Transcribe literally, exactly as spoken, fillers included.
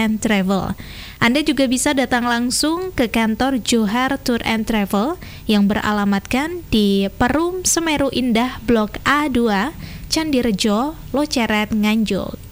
and Travel. Anda juga bisa datang langsung ke kantor Johar Tour and Travel yang beralamatkan di Perum Semeru Indah Blok A dua, Candirejo, Loceret, Nganjuk.